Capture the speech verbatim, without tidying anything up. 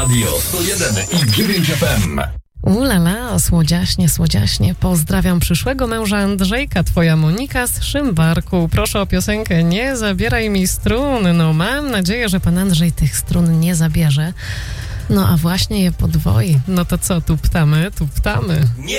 Radio sto jeden i dziewięć F M. Ulala, słodziaśnie, słodziaśnie. Pozdrawiam przyszłego męża Andrzejka, twoja Monika z Szymbarku. Proszę o piosenkę Nie zabieraj mi strun. No mam nadzieję, że pan Andrzej tych strun nie zabierze. No a właśnie je podwoi. No to co, tu ptamy, tu ptamy. Nie